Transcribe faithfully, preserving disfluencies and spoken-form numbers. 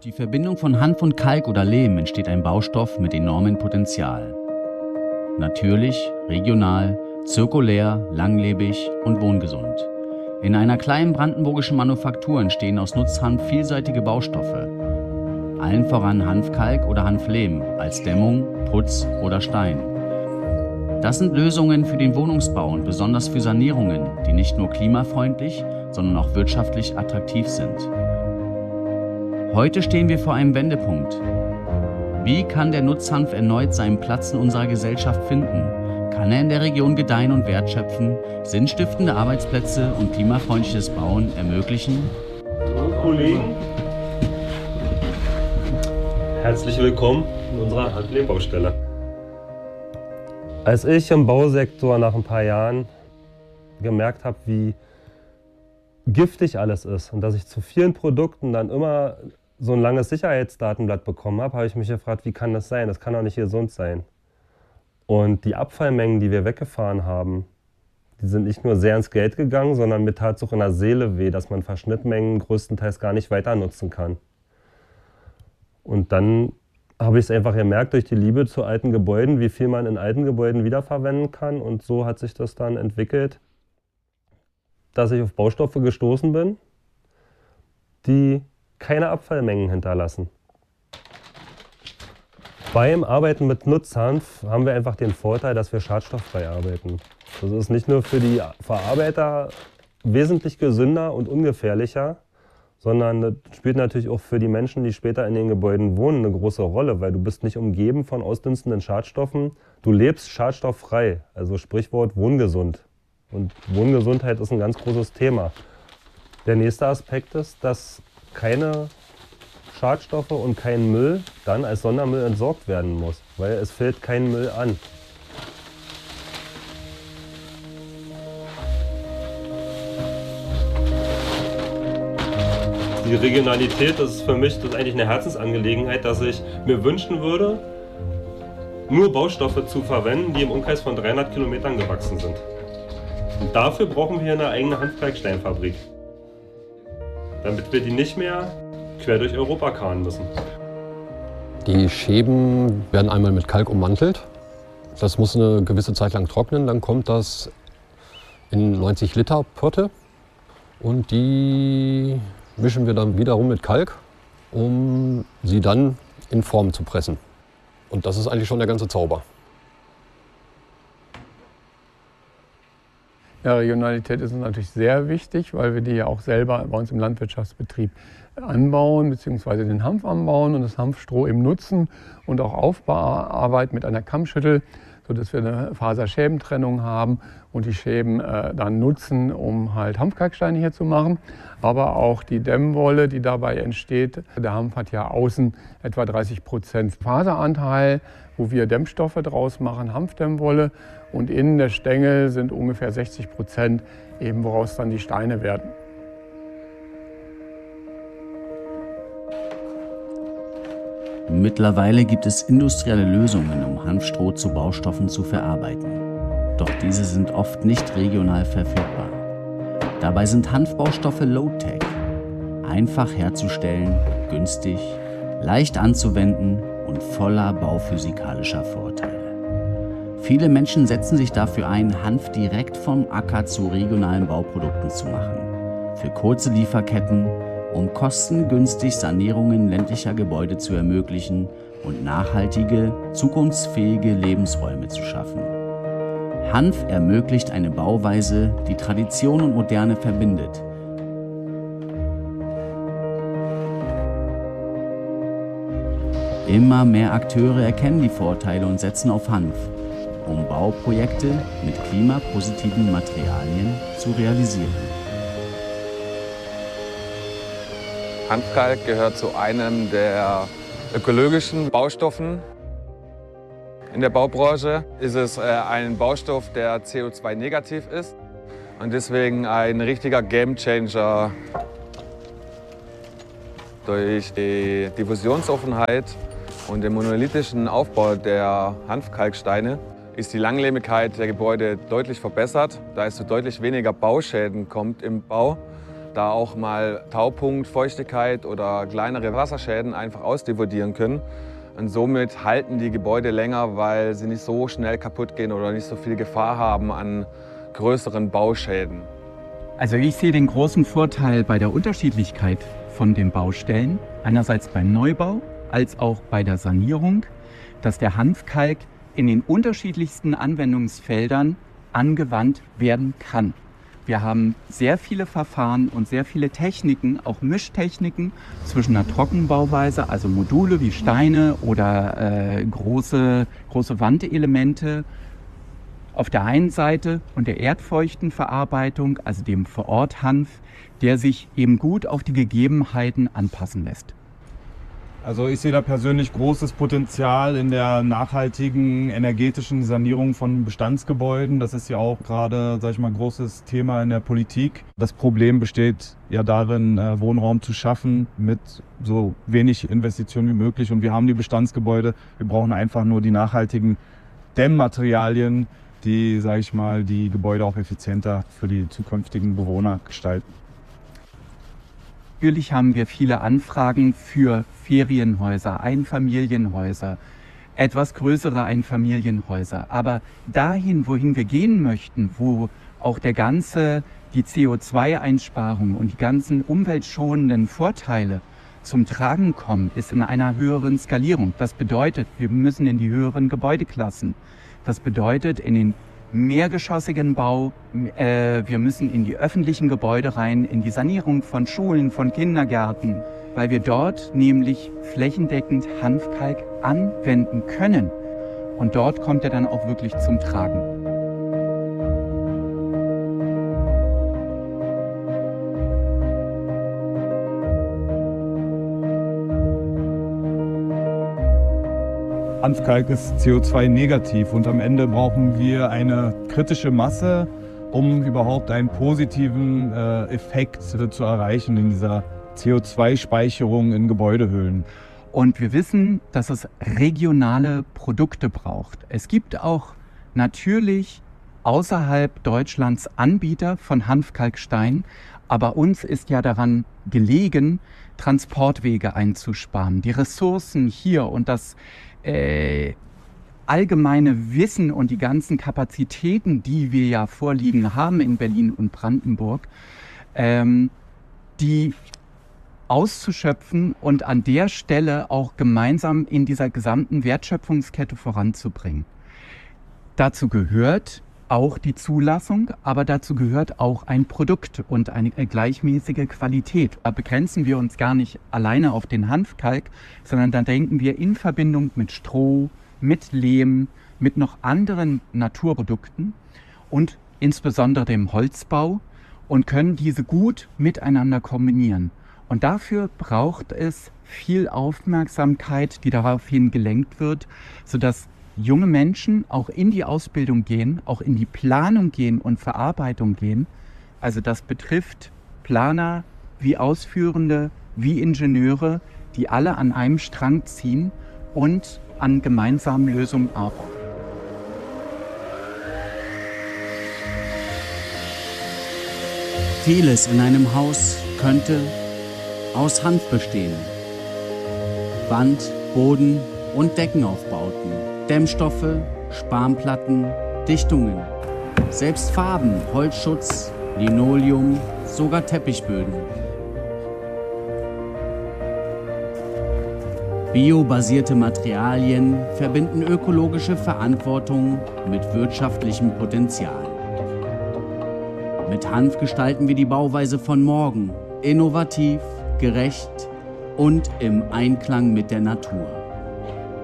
die Verbindung von Hanf und Kalk oder Lehm entsteht ein Baustoff mit enormem Potenzial. Natürlich, regional, zirkulär, langlebig und wohngesund. In einer kleinen brandenburgischen Manufaktur entstehen aus Nutzhanf vielseitige Baustoffe. Allen voran Hanfkalk oder Hanflehm als Dämmung, Putz oder Stein. Das sind Lösungen für den Wohnungsbau und besonders für Sanierungen, die nicht nur klimafreundlich, sondern auch wirtschaftlich attraktiv sind. Heute stehen wir vor einem Wendepunkt. Wie kann der Nutzhanf erneut seinen Platz in unserer Gesellschaft finden? Kann er in der Region gedeihen und wertschöpfen, sinnstiftende Arbeitsplätze und klimafreundliches Bauen ermöglichen? Kollegen, herzlich willkommen in unserer Hanflehm-Baustelle. Als ich im Bausektor nach ein paar Jahren gemerkt habe, wie giftig alles ist und dass ich zu vielen Produkten dann immer so ein langes Sicherheitsdatenblatt bekommen habe, habe ich mich gefragt, wie kann das sein? Das kann doch nicht gesund sein. Und die Abfallmengen, die wir weggefahren haben, die sind nicht nur sehr ins Geld gegangen, sondern mir tat es auch in der Seele weh, dass man Verschnittmengen größtenteils gar nicht weiter nutzen kann. Und dann habe ich es einfach gemerkt durch die Liebe zu alten Gebäuden, wie viel man in alten Gebäuden wiederverwenden kann. Und so hat sich das dann entwickelt, dass ich auf Baustoffe gestoßen bin, die keine Abfallmengen hinterlassen. Beim Arbeiten mit Nutzhanf haben wir einfach den Vorteil, dass wir schadstofffrei arbeiten. Das ist nicht nur für die Verarbeiter wesentlich gesünder und ungefährlicher, sondern das spielt natürlich auch für die Menschen, die später in den Gebäuden wohnen, eine große Rolle, weil du bist nicht umgeben von ausdünstenden Schadstoffen. Du lebst schadstofffrei, also Sprichwort wohngesund. Und Wohngesundheit ist ein ganz großes Thema. Der nächste Aspekt ist, dass keine Schadstoffe und kein Müll dann als Sondermüll entsorgt werden muss, weil es fällt kein Müll an. Die Regionalität, das ist für mich das ist eigentlich eine Herzensangelegenheit, dass ich mir wünschen würde, nur Baustoffe zu verwenden, die im Umkreis von dreihundert Kilometern gewachsen sind. Und dafür brauchen wir eine eigene Hanfkalksteinfabrik, damit wir die nicht mehr quer durch Europa karren müssen. Die Schäben werden einmal mit Kalk ummantelt. Das muss eine gewisse Zeit lang trocknen, dann kommt das in neunzig Liter Pötte und die mischen wir dann wiederum mit Kalk, um sie dann in Form zu pressen. Und das ist eigentlich schon der ganze Zauber. Ja, Regionalität ist uns natürlich sehr wichtig, weil wir die ja auch selber bei uns im Landwirtschaftsbetrieb anbauen bzw. den Hanf anbauen und das Hanfstroh eben nutzen und auch aufbearbeiten mit einer Kammschüttel, sodass wir eine Faserschäbentrennung haben und die Schäben äh, dann nutzen, um halt Hanfkalksteine hier zu machen. Aber auch die Dämmwolle, die dabei entsteht. Der Hanf hat ja außen etwa dreißig Prozent Faseranteil, wo wir Dämmstoffe draus machen, Hanfdämmwolle. Und innen der Stängel sind ungefähr sechzig Prozent, eben woraus dann die Steine werden. Mittlerweile gibt es industrielle Lösungen, um Hanfstroh zu Baustoffen zu verarbeiten. Doch diese sind oft nicht regional verfügbar. Dabei sind Hanfbaustoffe Low-Tech, einfach herzustellen, günstig, leicht anzuwenden und voller bauphysikalischer Vorteile. Viele Menschen setzen sich dafür ein, Hanf direkt vom Acker zu regionalen Bauprodukten zu machen. Für kurze Lieferketten, um kostengünstig Sanierungen ländlicher Gebäude zu ermöglichen und nachhaltige, zukunftsfähige Lebensräume zu schaffen. Hanf ermöglicht eine Bauweise, die Tradition und Moderne verbindet. Immer mehr Akteure erkennen die Vorteile und setzen auf Hanf, um Bauprojekte mit klimapositiven Materialien zu realisieren. Hanfkalk gehört zu einem der ökologischen Baustoffen. In der Baubranche ist es ein Baustoff, der C O zwei negativ ist und deswegen ein richtiger Gamechanger. Durch die Diffusionsoffenheit und den monolithischen Aufbau der Hanfkalksteine ist die Langlebigkeit der Gebäude deutlich verbessert, da es zu deutlich weniger Bauschäden kommt im Bau. da auch mal Taupunkt, Feuchtigkeit oder kleinere Wasserschäden einfach ausdiffundieren können. Und somit halten die Gebäude länger, weil sie nicht so schnell kaputt gehen oder nicht so viel Gefahr haben an größeren Bauschäden. Also ich sehe den großen Vorteil bei der Unterschiedlichkeit von den Baustellen, einerseits beim Neubau als auch bei der Sanierung, dass der Hanfkalk in den unterschiedlichsten Anwendungsfeldern angewandt werden kann. Wir haben sehr viele Verfahren und sehr viele Techniken, auch Mischtechniken zwischen einer Trockenbauweise, also Module wie Steine oder äh, große, große Wandelemente auf der einen Seite und der erdfeuchten Verarbeitung, also dem Vororthanf, der sich eben gut auf die Gegebenheiten anpassen lässt. Also ich sehe da persönlich großes Potenzial in der nachhaltigen energetischen Sanierung von Bestandsgebäuden. Das ist ja auch gerade, sag ich mal, ein großes Thema in der Politik. Das Problem besteht ja darin, Wohnraum zu schaffen mit so wenig Investitionen wie möglich. Und wir haben die Bestandsgebäude. Wir brauchen einfach nur die nachhaltigen Dämmmaterialien, die, sage ich mal, die Gebäude auch effizienter für die zukünftigen Bewohner gestalten. Natürlich haben wir viele Anfragen für Ferienhäuser, Einfamilienhäuser, etwas größere Einfamilienhäuser. Aber dahin, wohin wir gehen möchten, wo auch der ganze, die C O zwei Einsparung und die ganzen umweltschonenden Vorteile zum Tragen kommen, ist in einer höheren Skalierung. Das bedeutet, wir müssen in die höheren Gebäudeklassen. Das bedeutet, in den mehrgeschossigen Bau, äh, wir müssen in die öffentlichen Gebäude rein, in die Sanierung von Schulen, von Kindergärten, weil wir dort nämlich flächendeckend Hanfkalk anwenden können. Und dort kommt er dann auch wirklich zum Tragen. Hanfkalk ist C O zwei negativ und am Ende brauchen wir eine kritische Masse, um überhaupt einen positiven äh, Effekt äh, zu erreichen in dieser C O zwei Speicherung in Gebäudehüllen. Und wir wissen, dass es regionale Produkte braucht. Es gibt auch natürlich außerhalb Deutschlands Anbieter von Hanfkalkstein, aber uns ist ja daran gelegen, Transportwege einzusparen, die Ressourcen hier und das Äh, allgemeine Wissen und die ganzen Kapazitäten, die wir ja vorliegen haben in Berlin und Brandenburg, ähm, die auszuschöpfen und an der Stelle auch gemeinsam in dieser gesamten Wertschöpfungskette voranzubringen. Dazu gehört auch die Zulassung, aber dazu gehört auch ein Produkt und eine gleichmäßige Qualität. Da begrenzen wir uns gar nicht alleine auf den Hanfkalk, sondern da denken wir in Verbindung mit Stroh, mit Lehm, mit noch anderen Naturprodukten und insbesondere dem Holzbau und können diese gut miteinander kombinieren. Und dafür braucht es viel Aufmerksamkeit, die daraufhin gelenkt wird, sodass junge Menschen auch in die Ausbildung gehen, auch in die Planung gehen und Verarbeitung gehen. Also das betrifft Planer wie Ausführende, wie Ingenieure, die alle an einem Strang ziehen und an gemeinsamen Lösungen arbeiten. Vieles in einem Haus könnte aus Hanf bestehen. Wand, Boden und Deckenaufbauten. Dämmstoffe, Spanplatten, Dichtungen, selbst Farben, Holzschutz, Linoleum, sogar Teppichböden. Biobasierte Materialien verbinden ökologische Verantwortung mit wirtschaftlichem Potenzial. Mit Hanf gestalten wir die Bauweise von morgen, innovativ, gerecht und im Einklang mit der Natur.